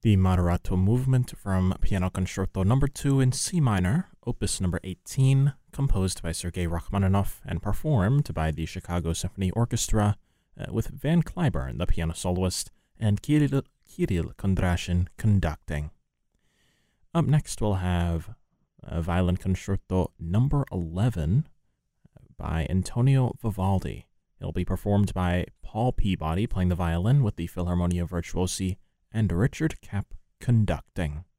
The Moderato movement from Piano Concerto Number 2 in C minor, Opus Number 18, composed by Sergei Rachmaninoff and performed by the Chicago Symphony Orchestra, with Van Cliburn, the piano soloist, and Kirill Kondrashin conducting. Up next, we'll have Violin Concerto Number 11 by Antonio Vivaldi. It'll be performed by Paul Peabody playing the violin with the Philharmonia Virtuosi and Richard Kapp conducting.